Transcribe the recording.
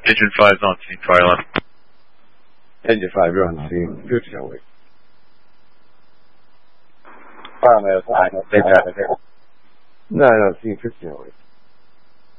Engine 5's on scene, fire alarm. Engine 5, you're on scene. 15 away. Fire on the other side. Stay traffic here. 9 on scene, 15 away.